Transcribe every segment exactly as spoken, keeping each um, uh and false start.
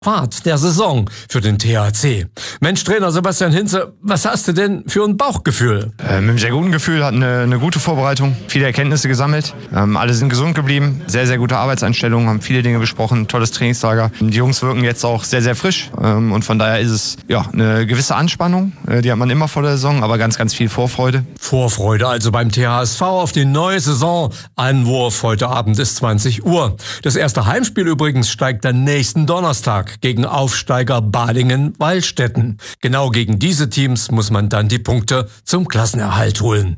Fahrt der Saison für den T H C. Mensch, Trainer Sebastian Hinze, was hast du denn für ein Bauchgefühl? Äh, mit einem sehr guten Gefühl, hat eine, eine gute Vorbereitung, viele Erkenntnisse gesammelt. Ähm, alle sind gesund geblieben, sehr, sehr gute Arbeitseinstellungen, haben viele Dinge besprochen, tolles Trainingslager. Die Jungs wirken jetzt auch sehr, sehr frisch ähm, und von daher ist es ja eine gewisse Anspannung, äh, die hat man immer vor der Saison, aber ganz, ganz viel Vorfreude. Vorfreude also beim T H S V auf die neue Saison. Anwurf heute Abend ist zwanzig Uhr. Das erste Heimspiel übrigens steigt dann nächsten Donnerstag gegen Aufsteiger Balingen-Wallstätten. Genau gegen diese Teams muss man dann die Punkte zum Klassenerhalt holen.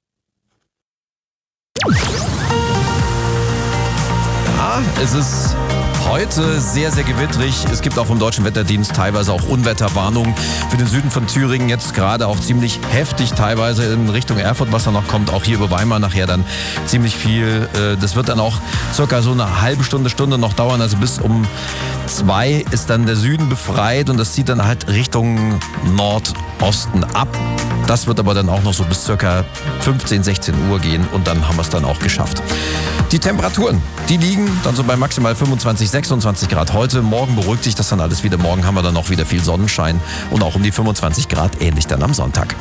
Ja, es ist heute sehr, sehr gewittrig. Es gibt auch vom Deutschen Wetterdienst teilweise auch Unwetterwarnungen für den Süden von Thüringen. Jetzt gerade auch ziemlich heftig teilweise in Richtung Erfurt, was da noch kommt. Auch hier über Weimar nachher dann ziemlich viel. Das wird dann auch circa so eine halbe Stunde, Stunde noch dauern. Also bis um zwei ist dann der Süden befreit und das zieht dann halt Richtung Nordosten ab. Das wird aber dann auch noch so bis circa fünfzehn, sechzehn Uhr gehen und dann haben wir es dann auch geschafft. Die Temperaturen, die liegen dann so bei maximal fünfundzwanzig, sechsundzwanzig Grad heute. Morgen beruhigt sich das dann alles wieder. Morgen haben wir dann auch wieder viel Sonnenschein und auch um die fünfundzwanzig Grad, ähnlich dann am Sonntag.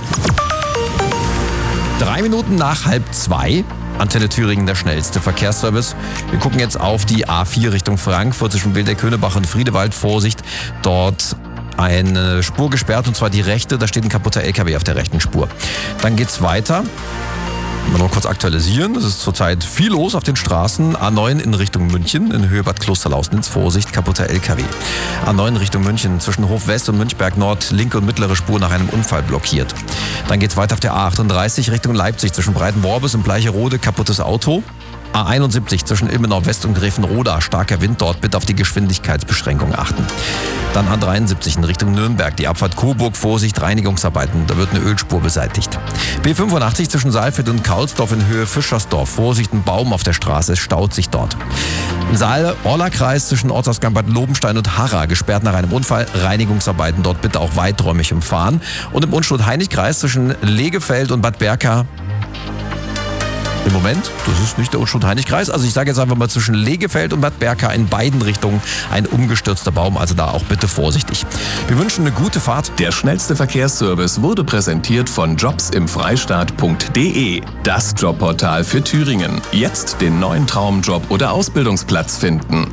Drei Minuten nach halb zwei. Antenne Thüringen, der schnellste Verkehrsservice. Wir gucken jetzt auf die A vier Richtung Frankfurt zwischen Wildeck-Könerbach und Friedewald. Vorsicht, dort eine Spur gesperrt und zwar die rechte. Da steht ein kaputter L K W auf der rechten Spur. Dann geht's weiter. Mal noch kurz aktualisieren. Es ist zurzeit viel los auf den Straßen. A neun in Richtung München, in Höhe Bad Klosterlausnitz. Vorsicht, kaputter L K W. A neun Richtung München, zwischen Hof West und Münchberg Nord, linke und mittlere Spur nach einem Unfall blockiert. Dann geht's weiter auf der A achtunddreißig Richtung Leipzig, zwischen Breitenworbis und Bleicherode, kaputtes Auto. A einundsiebzig zwischen Ilmenau West und Gräfenroda, starker Wind dort, bitte auf die Geschwindigkeitsbeschränkung achten. Dann A dreiundsiebzig in Richtung Nürnberg, die Abfahrt Coburg, Vorsicht, Reinigungsarbeiten, da wird eine Ölspur beseitigt. B fünfundachtzig zwischen Saalfeld und Kaulsdorf in Höhe Fischersdorf, Vorsicht, ein Baum auf der Straße, es staut sich dort. Im Saal-Orla-Kreis zwischen Ortsausgang Bad Lobenstein und Harra, gesperrt nach einem Unfall, Reinigungsarbeiten dort bitte auch weiträumig umfahren. Und im Unstrut-Heinig-Kreis zwischen Legefeld und Bad Berka, im Moment, das ist nicht der Unstrut-Heinig-Kreis, also ich sage jetzt einfach mal zwischen Legefeld und Bad Berka in beiden Richtungen ein umgestürzter Baum, also da auch bitte vorsichtig. Wir wünschen eine gute Fahrt. Der schnellste Verkehrsservice wurde präsentiert von jobs im freistaat punkt de, das Jobportal für Thüringen. Jetzt den neuen Traumjob oder Ausbildungsplatz finden.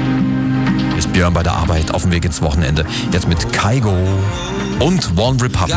Ist Björn bei der Arbeit auf dem Weg ins Wochenende. Jetzt mit Kaigo und One Republic.